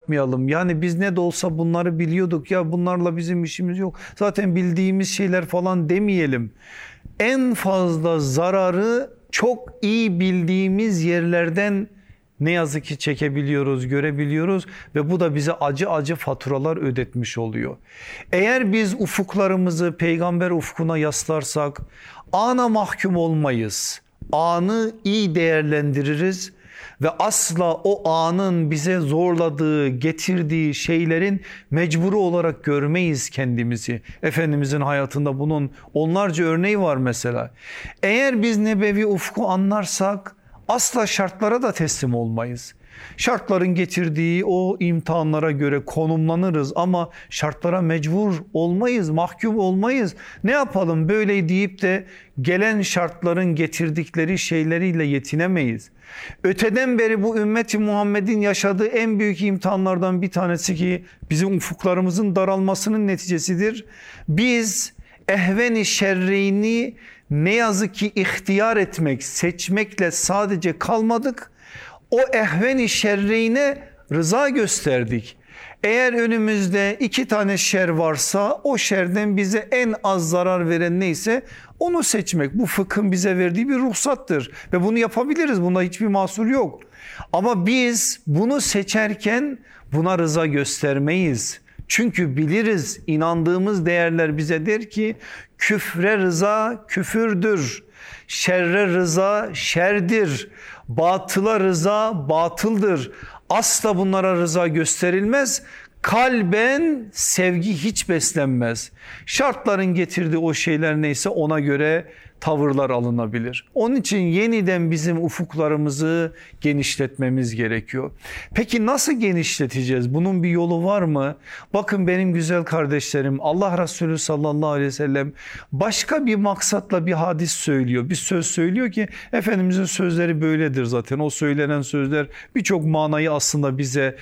yapmayalım. Yani biz ne de olsa bunları biliyorduk ya, bunlarla bizim işimiz yok. Zaten bildiğimiz şeyler falan demeyelim. En fazla zararı çok iyi bildiğimiz yerlerden ne yazık ki çekebiliyoruz, görebiliyoruz ve bu da bize acı acı faturalar ödetmiş oluyor. Eğer biz ufuklarımızı peygamber ufkuna yaslarsak ana mahkum olmayız. Anı iyi değerlendiririz ve asla o anın bize zorladığı, getirdiği şeylerin mecburu olarak görmeyiz kendimizi. Efendimizin hayatında bunun onlarca örneği var mesela. Eğer biz nebevi ufku anlarsak asla şartlara da teslim olmayız. Şartların getirdiği o imtihanlara göre konumlanırız ama şartlara mecbur olmayız, mahkum olmayız. Ne yapalım böyle deyip de gelen şartların getirdikleri şeyleriyle yetinemeyiz. Öteden beri bu ümmeti Muhammed'in yaşadığı en büyük imtihanlardan bir tanesi ki bizim ufuklarımızın daralmasının neticesidir. Biz ehven-i şerreyni ne yazık ki ihtiyar etmek, seçmekle sadece kalmadık. O ehven-i şerreyne rıza gösterdik. Eğer önümüzde 2 tane şer varsa o şerden bize en az zarar veren neyse onu seçmek. Bu fıkhın bize verdiği bir ruhsattır ve bunu yapabiliriz. Bunda hiçbir mahsur yok. Ama biz bunu seçerken buna rıza göstermeyiz. Çünkü biliriz, inandığımız değerler bize der ki küfre rıza küfürdür, şerre rıza şerdir, batıla rıza batıldır. Asla bunlara rıza gösterilmez. Kalben sevgi hiç beslenmez. Şartların getirdiği o şeyler neyse ona göre tavırlar alınabilir. Onun için yeniden bizim ufuklarımızı genişletmemiz gerekiyor. Peki nasıl genişleteceğiz? Bunun bir yolu var mı? Bakın benim güzel kardeşlerim, Allah Resulü sallallahu aleyhi ve sellem başka bir maksatla bir hadis söylüyor. Bir söz söylüyor ki Efendimizin sözleri böyledir zaten. O söylenen sözler birçok manayı aslında bize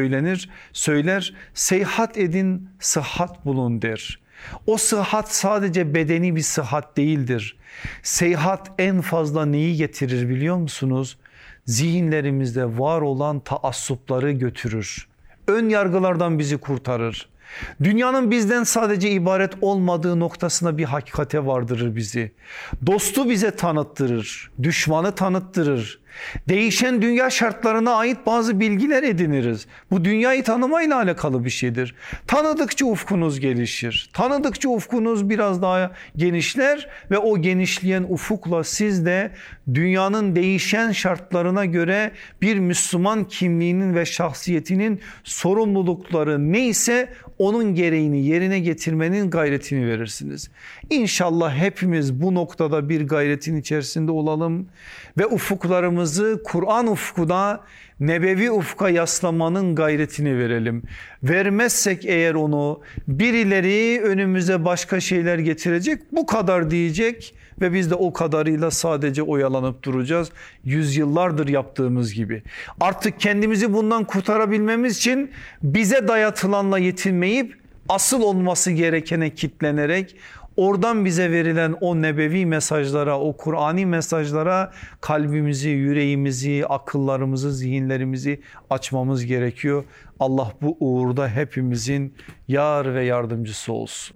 söyler. Seyahat edin, sıhhat bulun der. O sıhhat sadece bedeni bir sıhhat değildir. Seyahat en fazla neyi getirir biliyor musunuz? Zihinlerimizde var olan taassupları götürür. Ön yargılardan bizi kurtarır. Dünyanın bizden sadece ibaret olmadığı noktasına bir hakikate vardırır bizi. Dostu bize tanıttırır, düşmanı tanıttırır. Değişen dünya şartlarına ait bazı bilgiler ediniriz. Bu dünyayı tanımayla alakalı bir şeydir. Tanıdıkça ufkunuz gelişir. Tanıdıkça ufkunuz biraz daha genişler ve o genişleyen ufukla siz de dünyanın değişen şartlarına göre bir Müslüman kimliğinin ve şahsiyetinin sorumlulukları neyse onun gereğini yerine getirmenin gayretini verirsiniz. İnşallah hepimiz bu noktada bir gayretin içerisinde olalım ve ufuklarımızı Kur'an ufkuna, nebevi ufka yaslamanın gayretini verelim. Vermezsek eğer onu birileri önümüze başka şeyler getirecek, bu kadar diyecek ve biz de o kadarıyla sadece oyalanıp duracağız. Yüzyıllardır yaptığımız gibi. Artık kendimizi bundan kurtarabilmemiz için bize dayatılanla yetinmeyip asıl olması gerekene kitlenerek oradan bize verilen o nebevi mesajlara, o Kur'ani mesajlara kalbimizi, yüreğimizi, akıllarımızı, zihinlerimizi açmamız gerekiyor. Allah bu uğurda hepimizin yar ve yardımcısı olsun.